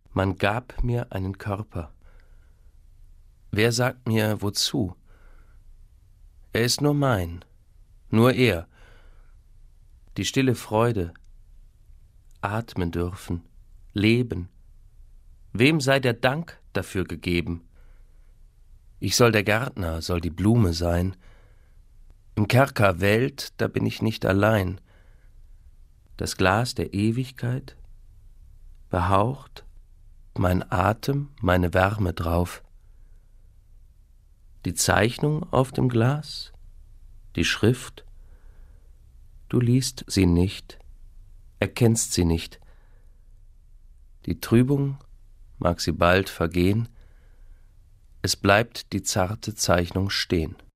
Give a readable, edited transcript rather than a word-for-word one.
Man gab mir einen Körper. Wer sagt mir, wozu? Er ist nur mein, nur er. Die stille Freude, atmen dürfen, leben. Wem sei der Dank dafür gegeben? Ich soll der Gärtner, soll die Blume sein. Im Kerker Welt, da bin ich nicht allein. Das Glas der Ewigkeit, behaucht, mein Atem, meine Wärme drauf. Die Zeichnung auf dem Glas, die Schrift, du liest sie nicht, erkennst sie nicht. Die Trübung mag sie bald vergehen, es bleibt die zarte Zeichnung stehen.